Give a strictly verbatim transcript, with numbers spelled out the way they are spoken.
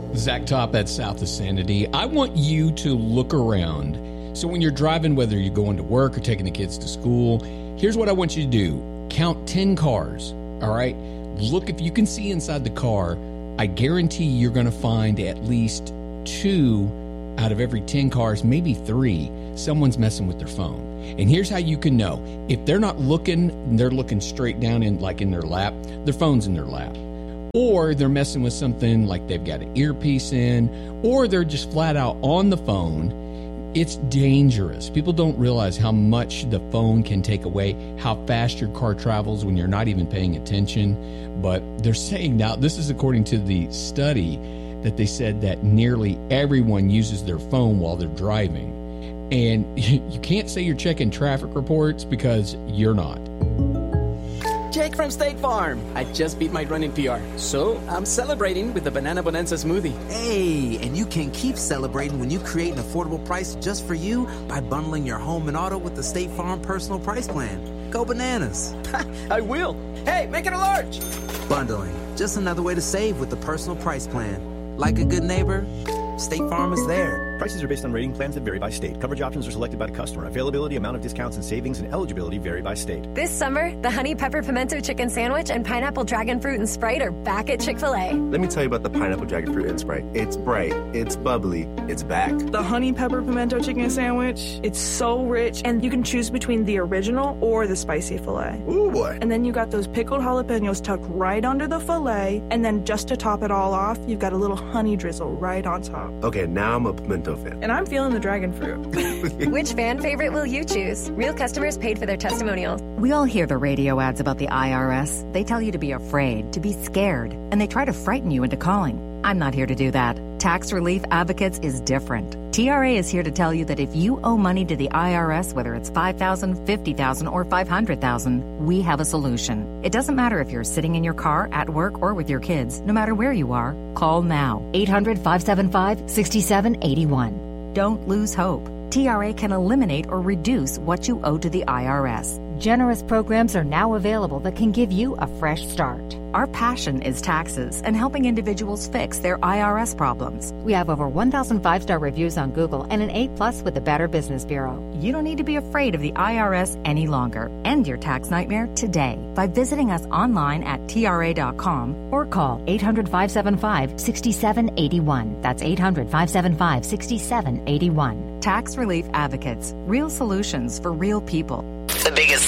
Zach Top at South of Sanity. I want you to look around. So when you're driving, whether you're going to work or taking the kids to school, here's what I want you to do. Count ten cars, all right? Look, if you can see inside the car, I guarantee you're going to find at least two out of every ten cars, maybe three, someone's messing with their phone. And here's how you can know. If they're not looking, they're looking straight down in like in their lap, their phone's in their lap. Or they're messing with something like they've got an earpiece in, or they're just flat out on the phone. It's dangerous. People don't realize how much the phone can take away, how fast your car travels when you're not even paying attention. But they're saying now, this is according to the study, that they said that nearly everyone uses their phone while they're driving. And you can't say you're checking traffic reports because you're not. Jake from State Farm. I just beat my running P R, so I'm celebrating with the Banana Bonanza smoothie. Hey, and you can keep celebrating when you create an affordable price just for you by bundling your home and auto with the State Farm Personal Price Plan. Go bananas. I will. Hey, make it a large. Bundling, just another way to save with the Personal Price Plan. Like a good neighbor, State Farm is there. Prices are based on rating plans that vary by state. Coverage options are selected by the customer. Availability, amount of discounts and savings, and eligibility vary by state. This summer, the Honey Pepper Pimento Chicken Sandwich and Pineapple Dragon Fruit and Sprite are back at Chick-fil-A. Let me tell you about the Pineapple Dragon Fruit and Sprite. It's bright, it's bubbly, it's back. The Honey Pepper Pimento Chicken Sandwich, it's so rich, and you can choose between the original or the spicy filet. Ooh, boy. And then you got those pickled jalapenos tucked right under the filet, and then just to top it all off, you've got a little honey drizzle right on top. Okay, now I'm a pimento fan. And I'm feeling the dragon fruit. Which fan favorite will you choose? Real customers paid for their testimonials. We all hear the radio ads about the I R S. They tell you to be afraid, to be scared, and they try to frighten you into calling. I'm not here to do that. Tax Relief Advocates is different. T R A is here to tell you that if you owe money to the I R S, whether it's five thousand dollars, fifty thousand dollars, or five hundred thousand dollars, we have a solution. It doesn't matter if you're sitting in your car, at work, or with your kids. No matter where you are, call now. eight hundred, five seven five, six seven eight one. Don't lose hope. T R A can eliminate or reduce what you owe to the I R S. Generous programs are now available that can give you a fresh start. Our passion is taxes and helping individuals fix their I R S problems. We have over one thousand five-star reviews on Google and an A plus with the Better Business Bureau. You don't need to be afraid of the I R S any longer. End your tax nightmare today by visiting us online at T R A dot com or call eight hundred, five seven five, six seven eight one. That's eight hundred, five seven five, six seven eight one. Tax Relief Advocates. Real solutions for real people. The biggest